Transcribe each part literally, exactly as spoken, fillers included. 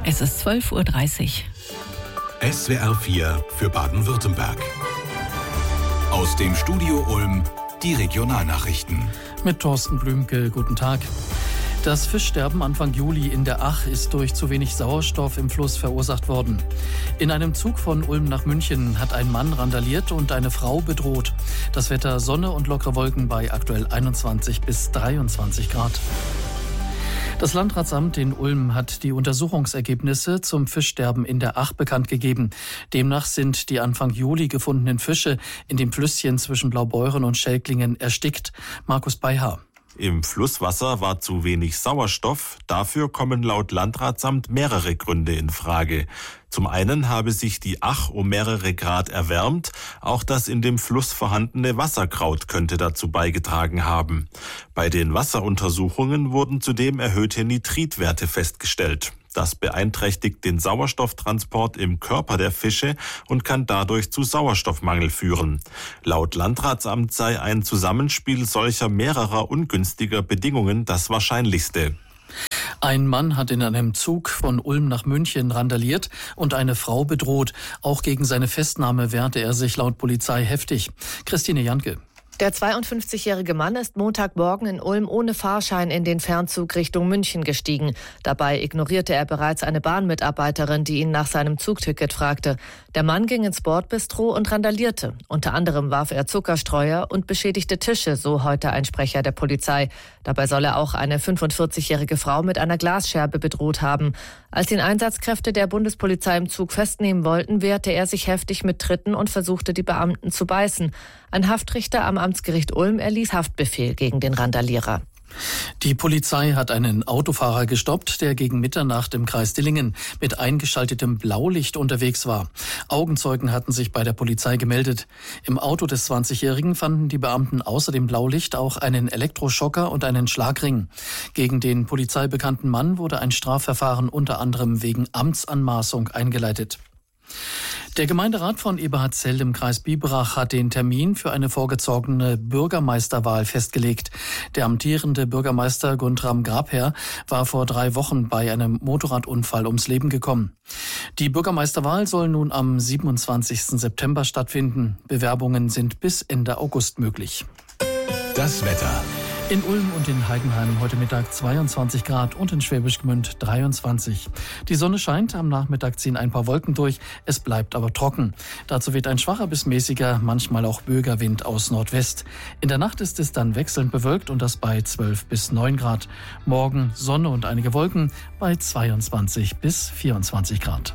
Es ist zwölf Uhr dreißig. S W R vier für Baden-Württemberg. Aus dem Studio Ulm die Regionalnachrichten. Mit Thorsten Blümke, guten Tag. Das Fischsterben Anfang Juli in der Ach ist durch zu wenig Sauerstoff im Fluss verursacht worden. In einem Zug von Ulm nach München hat ein Mann randaliert und eine Frau bedroht. Das Wetter Sonne und lockere Wolken bei aktuell einundzwanzig bis dreiundzwanzig Grad. Das Landratsamt in Ulm hat die Untersuchungsergebnisse zum Fischsterben in der Ach bekannt gegeben. Demnach sind die Anfang Juli gefundenen Fische in dem Flüsschen zwischen Blaubeuren und Schelklingen erstickt. Markus Beihaar. Im Flusswasser war zu wenig Sauerstoff. Dafür kommen laut Landratsamt mehrere Gründe in Frage. Zum einen habe sich die Ach um mehrere Grad erwärmt. Auch das in dem Fluss vorhandene Wasserkraut könnte dazu beigetragen haben. Bei den Wasseruntersuchungen wurden zudem erhöhte Nitritwerte festgestellt. Das beeinträchtigt den Sauerstofftransport im Körper der Fische und kann dadurch zu Sauerstoffmangel führen. Laut Landratsamt sei ein Zusammenspiel solcher mehrerer ungünstiger Bedingungen das wahrscheinlichste. Ein Mann hat in einem Zug von Ulm nach München randaliert und eine Frau bedroht. Auch gegen seine Festnahme wehrte er sich laut Polizei heftig. Christine Janke. Der zweiundfünfzigjährige Mann ist Montagmorgen in Ulm ohne Fahrschein in den Fernzug Richtung München gestiegen. Dabei ignorierte er bereits eine Bahnmitarbeiterin, die ihn nach seinem Zugticket fragte. Der Mann ging ins Bordbistro und randalierte. Unter anderem warf er Zuckerstreuer und beschädigte Tische, so heute ein Sprecher der Polizei. Dabei soll er auch eine fünfundvierzigjährige Frau mit einer Glasscherbe bedroht haben. Als ihn Einsatzkräfte der Bundespolizei im Zug festnehmen wollten, wehrte er sich heftig mit Tritten und versuchte, die Beamten zu beißen. Ein Haftrichter am Amtsgericht Ulm erließ Haftbefehl gegen den Randalierer. Die Polizei hat einen Autofahrer gestoppt, der gegen Mitternacht im Kreis Dillingen mit eingeschaltetem Blaulicht unterwegs war. Augenzeugen hatten sich bei der Polizei gemeldet. Im Auto des zwanzigjährigen fanden die Beamten außer dem Blaulicht auch einen Elektroschocker und einen Schlagring. Gegen den polizeibekannten Mann wurde ein Strafverfahren unter anderem wegen Amtsanmaßung eingeleitet. Der Gemeinderat von Eberhardzell im Kreis Biberach hat den Termin für eine vorgezogene Bürgermeisterwahl festgelegt. Der amtierende Bürgermeister Guntram Grabherr war vor drei Wochen bei einem Motorradunfall ums Leben gekommen. Die Bürgermeisterwahl soll nun am siebenundzwanzigsten September stattfinden. Bewerbungen sind bis Ende August möglich. Das Wetter. In Ulm und in Heidenheim heute Mittag zweiundzwanzig Grad und in Schwäbisch Gmünd dreiundzwanzig. Die Sonne scheint, am Nachmittag ziehen ein paar Wolken durch, es bleibt aber trocken. Dazu weht ein schwacher bis mäßiger, manchmal auch böiger Wind aus Nordwest. In der Nacht ist es dann wechselnd bewölkt und das bei zwölf bis neun Grad. Morgen Sonne und einige Wolken bei zweiundzwanzig bis vierundzwanzig Grad.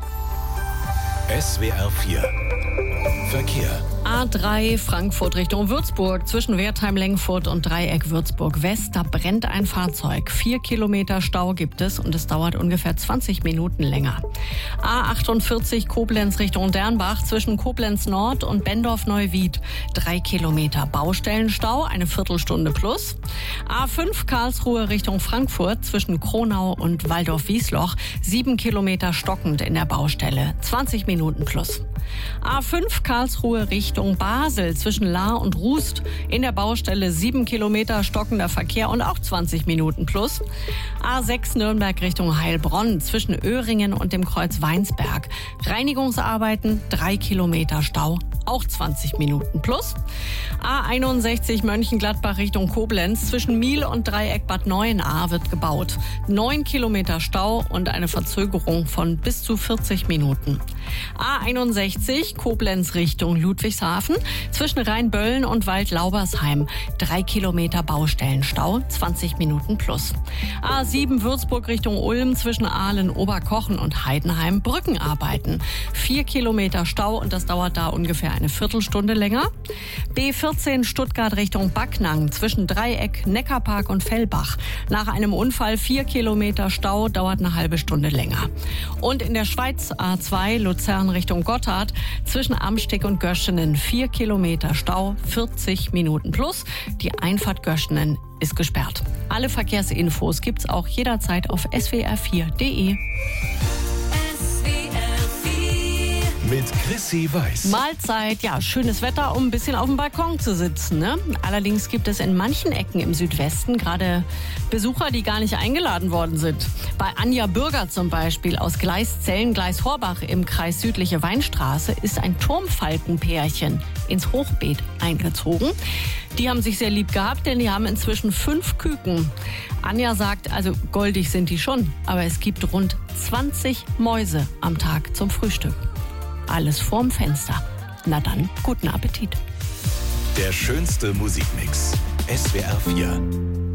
S W R vier Verkehr. A drei Frankfurt Richtung Würzburg zwischen Wertheim-Lengfurt und Dreieck Würzburg-West. Da brennt ein Fahrzeug. Vier Kilometer Stau gibt es und es dauert ungefähr zwanzig Minuten länger. A achtundvierzig Koblenz Richtung Dernbach zwischen Koblenz Nord und Bendorf-Neuwied. Drei Kilometer Baustellenstau, eine Viertelstunde plus. A fünf Karlsruhe Richtung Frankfurt zwischen Kronau und Waldorf-Wiesloch. Sieben Kilometer stockend in der Baustelle. zwanzig Minuten plus. A fünf Karlsruhe Richtung Basel zwischen Lahr und Rust. In der Baustelle sieben Kilometer stockender Verkehr und auch zwanzig Minuten plus. A sechs Nürnberg Richtung Heilbronn zwischen Öhringen und dem Kreuz Weinsberg. Reinigungsarbeiten, drei Kilometer Stau, auch zwanzig Minuten plus. A einundsechzig Mönchengladbach Richtung Koblenz zwischen Miel und Dreieck Bad Neuenahr wird gebaut. Neun Kilometer Stau und eine Verzögerung von bis zu vierzig Minuten. A einundsechzig Koblenz Richtung Ludwigshafen zwischen Rheinböllen und Waldlaubersheim. Drei Kilometer Baustellenstau, zwanzig Minuten plus. A sieben Würzburg Richtung Ulm zwischen Aalen, Oberkochen und Heidenheim. Brückenarbeiten. Vier Kilometer Stau und das dauert da ungefähr eine Viertelstunde länger. B vierzehn Stuttgart Richtung Backnang zwischen Dreieck, Neckarpark und Fellbach. Nach einem Unfall vier Kilometer Stau, dauert eine halbe Stunde länger. Und in der Schweiz A zwei Luzern Richtung Gotthard zwischen Amsteg und Göschenen vier Kilometer Stau, vierzig Minuten plus. Die Einfahrt Göschenen ist gesperrt. Alle Verkehrsinfos gibt's auch jederzeit auf s w r vier punkt d e. mit Chrissy Weiß. Mahlzeit, ja, schönes Wetter, um ein bisschen auf dem Balkon zu sitzen. Ne? Allerdings gibt es in manchen Ecken im Südwesten gerade Besucher, die gar nicht eingeladen worden sind. Bei Anja Bürger zum Beispiel aus Gleiszellen, Gleis-Horbach im Kreis Südliche Weinstraße ist ein Turmfalkenpärchen ins Hochbeet eingezogen. Die haben sich sehr lieb gehabt, denn die haben inzwischen fünf Küken. Anja sagt, also goldig sind die schon, aber es gibt rund zwanzig Mäuse am Tag zum Frühstück. Alles vorm Fenster. Na dann, guten Appetit. Der schönste Musikmix. S W R vier.